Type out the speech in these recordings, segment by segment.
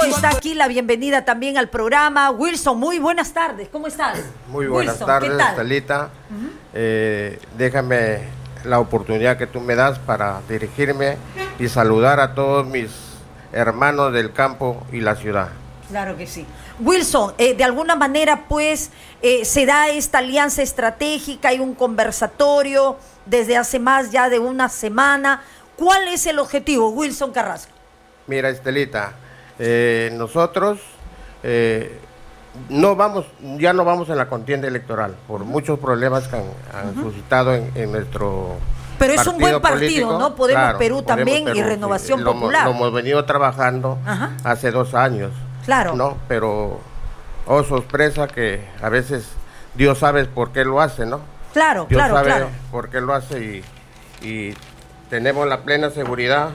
está aquí la bienvenida también al programa. Wilson, muy buenas tardes, ¿cómo estás? Muy buenas Wilson, tardes, ¿qué tal? Estelita. Déjame la oportunidad que tú me das para dirigirme y saludar a todos mis hermanos del campo y la ciudad. Claro que sí. Wilson, de alguna manera pues se da esta alianza estratégica, hay un conversatorio desde hace más ya de una semana. ¿Cuál es el objetivo, Wilson Carrasco? Mira, Estelita, nosotros ya no vamos en la contienda electoral por muchos problemas que han suscitado en nuestro Pero es un buen partido, político, ¿no? Podemos claro, Perú también Perú, y Renovación sí, Popular. Lo hemos venido trabajando hace 2 años. Claro. ¿No? Pero, oh sorpresa, que a veces Dios sabe por qué lo hace, ¿no? Claro, Dios claro, sabe claro. por qué lo hace y tenemos la plena seguridad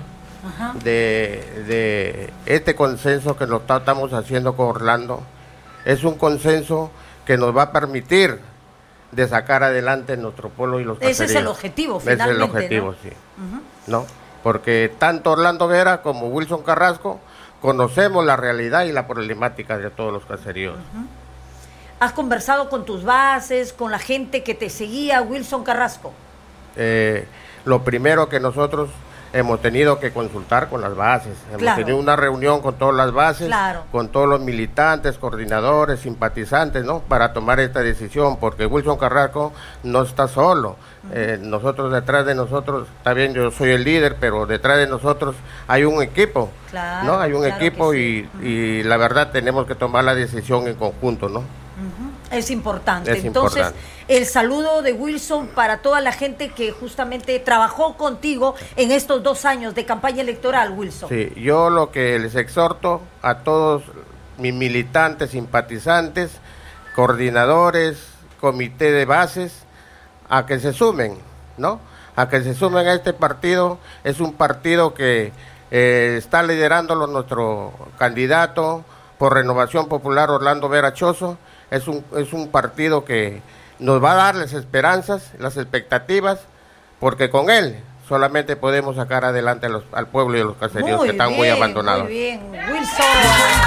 de este consenso que lo estamos haciendo con Orlando. Es un consenso que nos va a permitir de sacar adelante nuestro pueblo y los caseríos. Ese es el objetivo, finalmente. Ese es el objetivo, ¿no? sí. ¿No? Porque tanto Orlando Vera como Wilson Carrasco conocemos la realidad y la problemática de todos los caseríos. ¿Has conversado con tus bases, con la gente que te seguía, Wilson Carrasco? Lo primero que nosotros hemos tenido que consultar con las bases. Hemos tenido una reunión con todas las bases, con todos los militantes, coordinadores, simpatizantes, ¿no? Para tomar esta decisión, porque Wilson Carrasco no está solo. Nosotros, detrás de nosotros, está bien, yo soy el líder, pero detrás de nosotros hay un equipo, ¿no? Hay un equipo y la verdad tenemos que tomar la decisión en conjunto, ¿no? Es importante. Entonces, el saludo de Wilson para toda la gente que justamente trabajó contigo en estos 2 años de campaña electoral, Wilson. Sí, yo lo que les exhorto a todos mis militantes, simpatizantes, coordinadores, comité de bases, a que se sumen, ¿no? A que se sumen a este partido. Es un partido que está liderándolo nuestro candidato por Renovación Popular, Orlando Vera Chozo. Es un partido que nos va a dar las esperanzas, las expectativas, porque con él solamente podemos sacar adelante al pueblo y a los caseríos que están muy abandonados. Muy bien, Wilson.